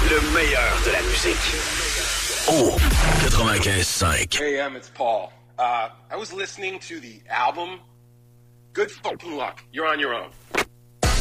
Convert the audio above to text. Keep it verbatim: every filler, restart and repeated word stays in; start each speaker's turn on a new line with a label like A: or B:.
A: Le meilleur de la musique. Oh, quatre-vingt-quinze cinq.
B: Hey, um, it's Paul. Uh, I was listening to the album. Good fucking luck. You're on your own.